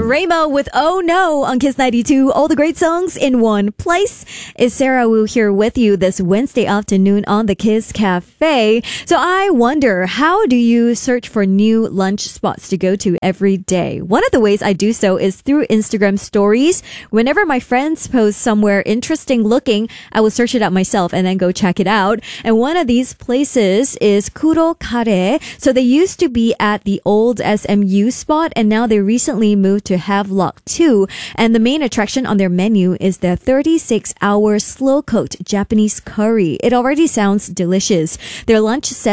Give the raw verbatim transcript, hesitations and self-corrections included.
Raymo with Oh No on Kiss ninety-two. All the great songs in one place. It's Sarah Wu here with you this Wednesday afternoon on the Kiss Cafe. So I wonder, how do you search for new lunch spots to go to every day? One of the ways I do so is through Instagram stories. Whenever my friends post somewhere interesting looking, I will search it up myself and then go check it out. And one of these places is Kuro Kare. So they used to be at the old S M U spot, and now they recently moved to Havelock two. And the main attraction on their menu is their thirty-six hour slow-cooked Japanese curry. It already sounds delicious. Their lunch set